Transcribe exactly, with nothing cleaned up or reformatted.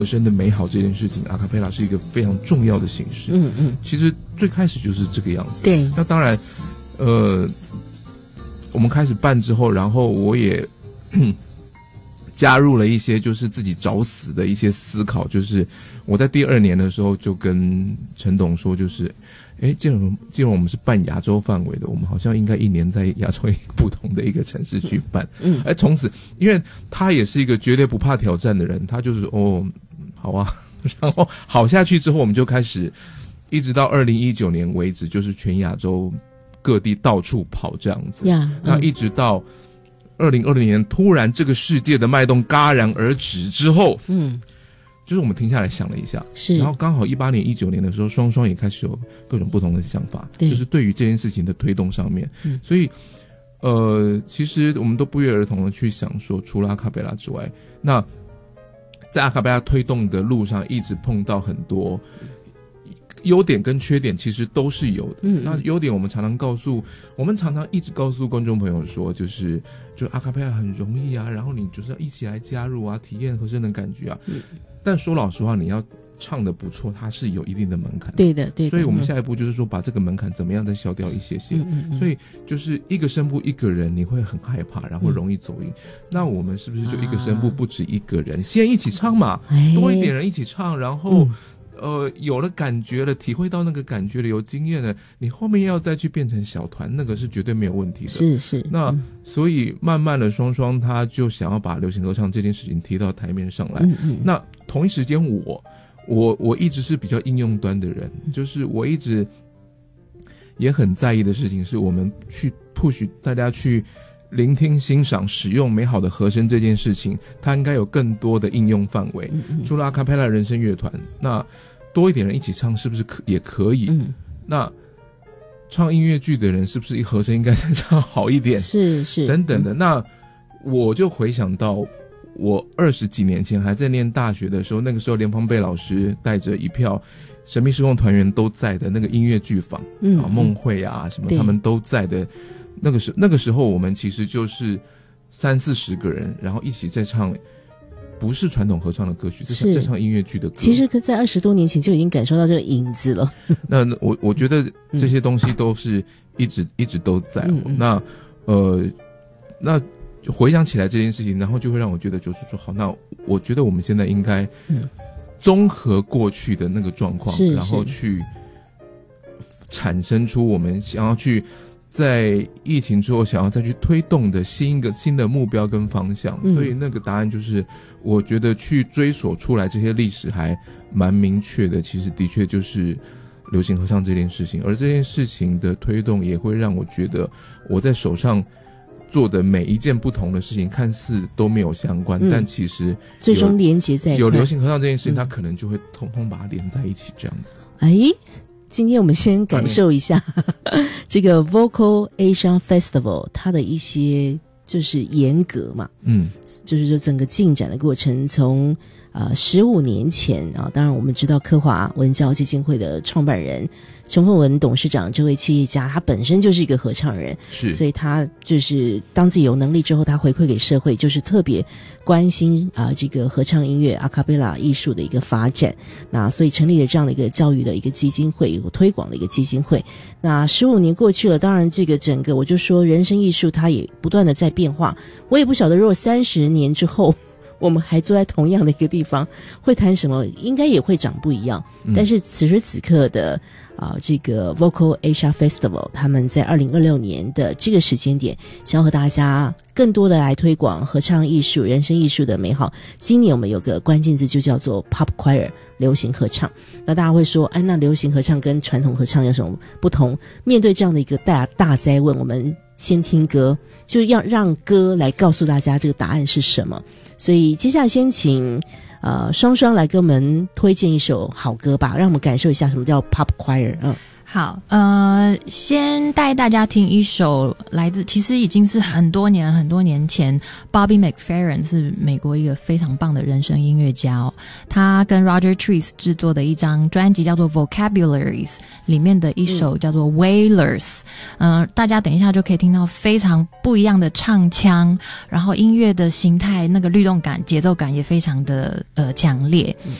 和声的美好这件事情，阿卡贝拉是一个非常重要的形式。 嗯嗯， 其实最开始就是这个样子。 对， 那当然，呃，我们开始办之后，然后我也加入了一些就是自己找死的一些思考，就是我在第二年的时候就跟陈董说，就是哎，既然既然我们是办亚洲范围的，我们好像应该一年在亚洲不同的一个城市去办。嗯，哎，从此因为他也是一个绝对不怕挑战的人，他就是哦，好啊，然后好下去之后，我们就开始一直到二零一九年为止，就是全亚洲各地到处跑这样子。 呀， 那一直到二零二零年，突然这个世界的脉动戛然而止之后，嗯，就是我们停下来想了一下， 是， 然后刚好一八年、一九年的时候，双双也开始有各种不同的想法，就是对于这件事情的推动上面，嗯，所以，呃，其实我们都不约而同的去想说，除了阿卡贝拉之外，那在阿卡贝拉推动的路上，一直碰到很多优点跟缺点，其实都是有的。嗯，那优点我们常常告诉，我们常常一直告诉观众朋友说，就是就阿卡贝拉很容易啊，然后你就是要一起来加入啊，体验和声的感觉啊。嗯，但说老实话，你要唱的不错，它是有一定的门槛的。 对的，对的。 所以我们下一步就是说，把这个门槛怎么样再消掉一些些。嗯嗯嗯，所以就是一个声部一个人，你会很害怕，然后容易走音。嗯，那我们是不是就一个声部不止一个人，啊，先一起唱嘛，多一点人一起唱，然后。嗯呃，有了感觉了，体会到那个感觉了，有经验了，你后面要再去变成小团，那个是绝对没有问题的。 是是。那、 嗯、所以慢慢的，双双他就想要把流行歌唱这件事情提到台面上来。嗯嗯。那同一时间我，我我我一直是比较应用端的人，就是我一直也很在意的事情，是我们去 push 大家去聆听、欣赏、使用美好的和声这件事情，它应该有更多的应用范围。嗯嗯，除了阿卡贝拉人声乐团，那多一点人一起唱是不是可也可以？嗯，那唱音乐剧的人是不是一和声应该再唱好一点？ 是是等等的。嗯，那我就回想到我二十几年前还在念大学的时候，那个时候连芳贝老师带着一票神秘时空团员都在的那个音乐剧坊，嗯，啊，梦会啊什么他们都在的。那个时那个时候我们其实就是三四十个人，然后一起在唱不是传统合唱的歌曲，是在唱音乐剧的歌。 其实在二十多年前就已经感受到这个影子了。 那我我觉得这些东西都是一直、嗯、一直都在。嗯、那呃那回想起来这件事情，然后就会让我觉得就是说，好，那我觉得我们现在应该综合过去的那个状况，嗯、然后去产生出我们想要去在疫情之后想要再去推动的新一个新的目标跟方向。嗯、所以那个答案就是我觉得去追索出来这些历史还蛮明确的，其实的确就是流行合唱这件事情，而这件事情的推动也会让我觉得我在手上做的每一件不同的事情看似都没有相关，嗯、但其实最终连结在一块， 有流行合唱这件事情，嗯、它可能就会通通把它连在一起这样子。 哎，今天我们先感受一下这个 Vocal Asia Festival 它的一些就是严格嘛，嗯，就是说整个进展的过程，从呃十五年前啊，当然我们知道科华文教基金会的创办人陈凤文董事长这位企业家，他本身就是一个合唱人， 是， 所以他就是当自己有能力之后，他回馈给社会，就是特别关心啊、呃、这个合唱音乐阿卡贝拉艺术的一个发展。那所以成立了这样的一个教育的一个基金会，有推广的一个基金会。那十五年过去了，当然这个整个我就说人生艺术它也不断的在变化。我也不晓得如果三十年之后我们还坐在同样的一个地方会谈什么，应该也会长不一样。嗯、但是此时此刻的啊、呃，这个 Vocal Asia Festival 他们在二零二六年的这个时间点，想要和大家更多的来推广合唱艺术、人声艺术的美好。今年我们有个关键字就叫做 Pop Choir 流行合唱。那大家会说，哎，那流行合唱跟传统合唱有什么不同？面对这样的一个大大哉问，我们先听歌，就要让歌来告诉大家这个答案是什么。所以接下来先请呃双双来给我们推荐一首好歌吧，让我们感受一下什么叫 Pop Choir。嗯， 好，呃，先带大家听一首来自，其实已经是很多年很多年前 ，Bobby McFerrin 是美国一个非常棒的人声音乐家哦，他跟 Roger Trees 制作的一张专辑叫做 Vocabularies， 里面的一首叫做 Wailers， 嗯、呃，大家等一下就可以听到非常不一样的唱腔，然后音乐的形态那个律动感、节奏感也非常的呃强烈。嗯